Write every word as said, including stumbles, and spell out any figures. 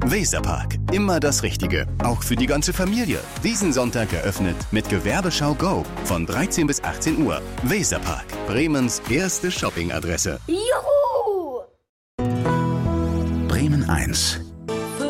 Weserpark, immer das Richtige, auch für die ganze Familie. Diesen Sonntag eröffnet mit Gewerbeschau Go von dreizehn bis achtzehn Uhr. Weserpark, Bremens erste Shoppingadresse. Juhu! Bremen eins.